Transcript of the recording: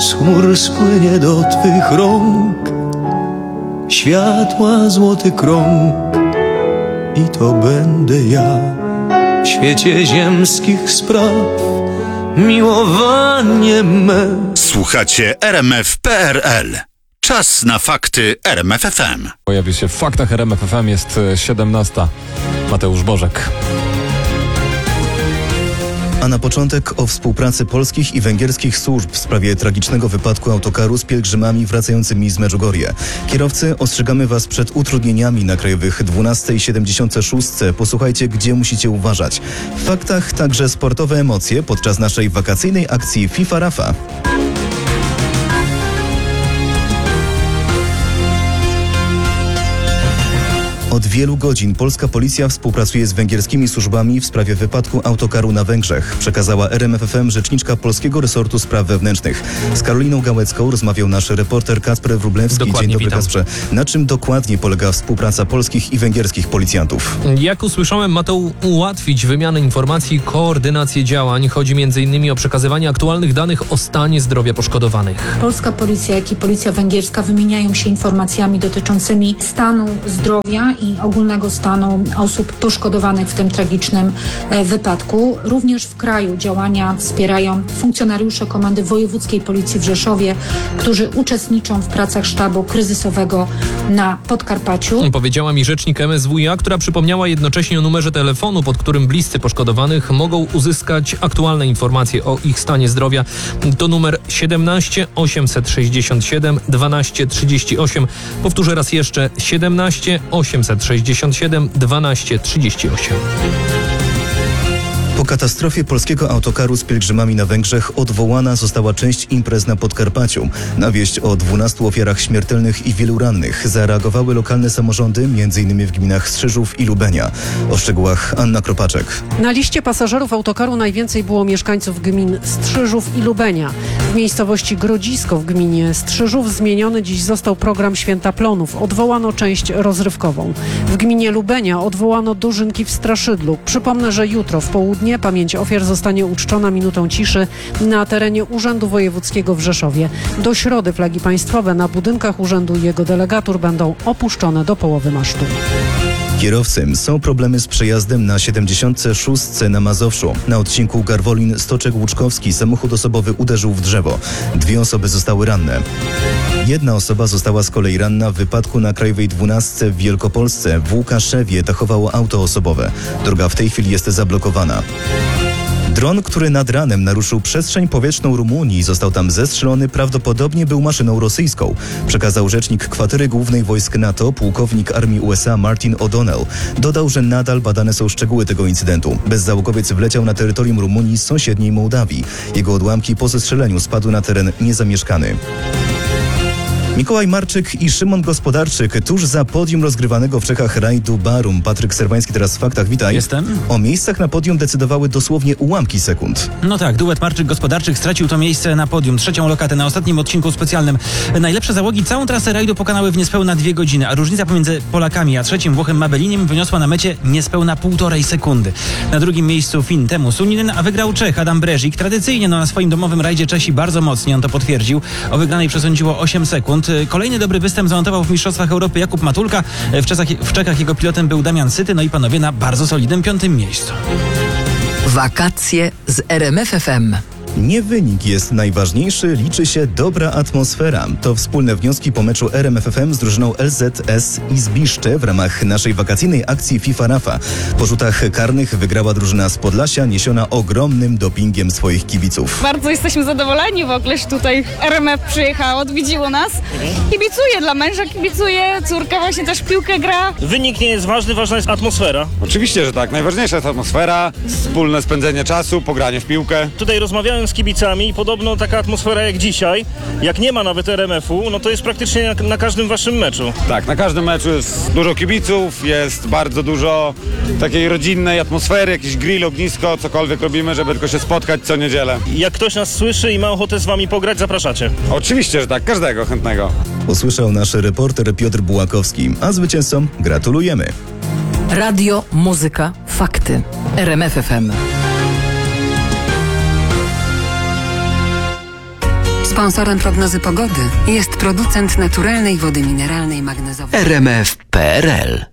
z chmur spłynie do Twych rąk światła złoty krąg i to będę ja w świecie ziemskich spraw, miłowanie me. Słuchacie RMF.pl. Czas na fakty RMF FM. Pojawi się w faktach RMF FM, jest 17. Mateusz Bożek. A na początek o współpracy polskich i węgierskich służb w sprawie tragicznego wypadku autokaru z pielgrzymami wracającymi z Medjugorje. Kierowcy, ostrzegamy Was przed utrudnieniami na krajowych 12 i 76. Posłuchajcie, gdzie musicie uważać. W faktach także sportowe emocje podczas naszej wakacyjnej akcji FIFA Rafa. Od wielu godzin polska policja współpracuje z węgierskimi służbami w sprawie wypadku autokaru na Węgrzech, przekazała RMF FM rzeczniczka Polskiego Resortu Spraw Wewnętrznych. Z Karoliną Gałecką rozmawiał nasz reporter Kacper Wróblewski. Dokładnie, Dzień dobry, witam. Kacprze. Na czym dokładnie polega współpraca polskich i węgierskich policjantów? Jak usłyszałem, ma to ułatwić wymianę informacji, koordynację działań. Chodzi m.in. o przekazywanie aktualnych danych o stanie zdrowia poszkodowanych. Polska policja, jak i policja węgierska wymieniają się informacjami dotyczącymi stanu zdrowia i ogólnego stanu osób poszkodowanych w tym tragicznym wypadku. Również w kraju działania wspierają funkcjonariusze Komendy Wojewódzkiej Policji w Rzeszowie, którzy uczestniczą w pracach sztabu kryzysowego na Podkarpaciu. Powiedziała mi rzecznik MSWiA, która przypomniała jednocześnie o numerze telefonu, pod którym bliscy poszkodowanych mogą uzyskać aktualne informacje o ich stanie zdrowia. To numer 17 867 12 38. Powtórzę raz jeszcze: 17 867 12 38. Po katastrofie polskiego autokaru z pielgrzymami na Węgrzech odwołana została część imprez na Podkarpaciu. Na wieść o 12 ofiarach śmiertelnych i wielu rannych zareagowały lokalne samorządy, m.in. w gminach Strzyżów i Lubenia. O szczegółach Anna Kropaczek. Na liście pasażerów autokaru najwięcej było mieszkańców gmin Strzyżów i Lubenia. W miejscowości Grodzisko w gminie Strzyżów zmieniony dziś został program Święta Plonów. Odwołano część rozrywkową. W gminie Lubenia odwołano dożynki w Straszydlu. Przypomnę, że jutro w południe pamięć ofiar zostanie uczczona minutą ciszy na terenie Urzędu Wojewódzkiego w Rzeszowie. Do środy flagi państwowe na budynkach urzędu i jego delegatur będą opuszczone do połowy masztu. Kierowcy, są problemy z przejazdem na 76 na Mazowszu. Na odcinku Garwolin-Stoczek-Łuczkowski samochód osobowy uderzył w drzewo. 2 osoby zostały ranne. 1 osoba została z kolei ranna w wypadku na Krajowej 12 w Wielkopolsce. W Łukaszewie dachowało auto osobowe. Droga w tej chwili jest zablokowana. Dron, który nad ranem naruszył przestrzeń powietrzną Rumunii i został tam zestrzelony, prawdopodobnie był maszyną rosyjską, przekazał rzecznik Kwatery Głównej Wojsk NATO, pułkownik Armii USA Martin O'Donnell. Dodał, że nadal badane są szczegóły tego incydentu. Bezzałogowiec wleciał na terytorium Rumunii z sąsiedniej Mołdawii. Jego odłamki po zestrzeleniu spadły na teren niezamieszkany. Mikołaj Marczyk i Szymon Gospodarczyk tuż za podium rozgrywanego w Czechach rajdu Barum. Patryk Serwański teraz w faktach, witaj. Jestem. O miejscach na podium decydowały dosłownie ułamki sekund. No tak, duet Marczyk-Gospodarczyk stracił to miejsce na podium. 3. lokatę na ostatnim odcinku specjalnym. Najlepsze załogi całą trasę rajdu pokonały w niespełna 2 godziny, a różnica pomiędzy Polakami a 3. Włochem Mabeliniem wyniosła na mecie niespełna 1,5 sekundy. Na 2. miejscu Fin Teemu Suninen, a wygrał Czech Adam Brežík. Tradycyjnie na swoim domowym rajdzie Czesi bardzo mocni, on to potwierdził. O wygranej przesądziło 8 sekund. Kolejny dobry występ zanotował w Mistrzostwach Europy Jakub Matulka. W Czechach jego pilotem był Damian Syty, no i panowie na bardzo solidnym 5. miejscu. Wakacje z RMF FM. Nie wynik jest najważniejszy, liczy się dobra atmosfera. To wspólne wnioski po meczu RMF FM z drużyną LZS i Zbiszcze w ramach naszej wakacyjnej akcji FIFA Rafa. Po rzutach karnych wygrała drużyna z Podlasia, niesiona ogromnym dopingiem swoich kibiców. Bardzo jesteśmy zadowoleni w ogóle, że tutaj RMF przyjechało, odwiedziło nas. Kibicuję dla męża, kibicuję, córka właśnie też w piłkę gra. Wynik nie jest ważny, ważna jest atmosfera. Oczywiście, że tak. Najważniejsza jest atmosfera, wspólne spędzenie czasu, pogranie w piłkę. Tutaj rozmawiałem z kibicami i podobno taka atmosfera jak dzisiaj, jak nie ma nawet RMF-u, no to jest praktycznie na każdym waszym meczu. Tak, na każdym meczu jest dużo kibiców, jest bardzo dużo takiej rodzinnej atmosfery, jakiś grill, ognisko, cokolwiek robimy, żeby tylko się spotkać co niedzielę. Jak ktoś nas słyszy i ma ochotę z wami pograć, zapraszacie. Oczywiście, że tak, każdego chętnego. Usłyszał nasz reporter Piotr Bułakowski, a zwycięzcom gratulujemy. Radio, muzyka, fakty. RMF FM. Sponsorem prognozy pogody jest producent naturalnej wody mineralnej magnezowej. RMF.pl